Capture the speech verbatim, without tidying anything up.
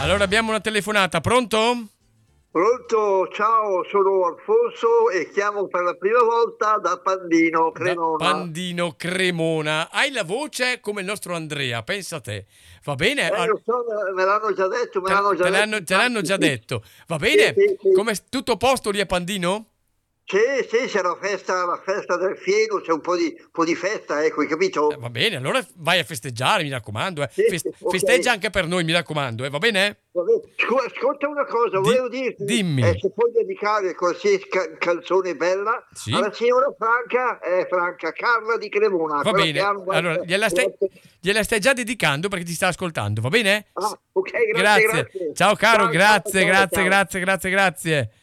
Allora abbiamo una telefonata, pronto? Pronto, ciao, sono Alfonso e chiamo per la prima volta da Pandino, Cremona. Da Pandino, Cremona. Hai la voce come il nostro Andrea, pensa a te. Va bene? Eh, lo so, me l'hanno già detto, me Te, l'hanno già te detto. l'hanno, te l'hanno già Sì, detto. Va sì, bene? sì, sì. Come tutto a posto lì a Pandino? Sì, sì, c'è la festa, la festa del fieno, c'è un po' di, un po' di festa, ecco, hai Eh, capito? va bene, allora vai a festeggiare, mi raccomando. Eh. Sì, Fest- sì, ok. festeggia anche per noi, mi raccomando, eh, va bene? Vabbè, scu- Ascolta una cosa, Di- volevo dirti, eh, dimmi. se puoi dedicare qualsiasi ca- canzone bella Sì? alla signora Franca, eh, Franca Carla di Cremona, Va quella che bene. hanno... Allora, gliela stai, gliela stai già dedicando perché ti sta ascoltando, va bene? Ah, S- ok, grazie, Grazie. grazie. Ciao caro, Ciao, ciao, grazie, ciao, grazie, ciao. grazie, grazie, grazie.